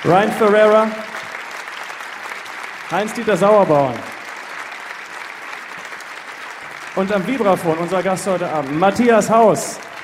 Ryan Ferreira, Heinz-Dieter Sauerbauern. Und am Vibraphon unser Gast heute Abend, Matthias Haus.